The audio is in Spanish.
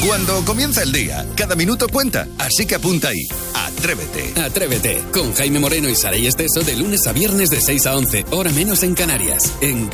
Cuando comienza el día, cada minuto cuenta, así que apunta ahí. Atrévete. Atrévete, con Jaime Moreno y Saray Esteso de lunes a viernes de 6 a 11, hora menos en Canarias, en